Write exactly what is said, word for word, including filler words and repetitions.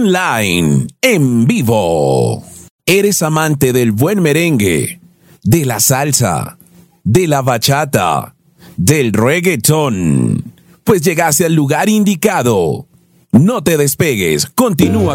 Online en vivo. ¿Eres amante del buen merengue, de la salsa, de la bachata, del reggaetón? Pues llegaste al lugar indicado. No te despegues, continúa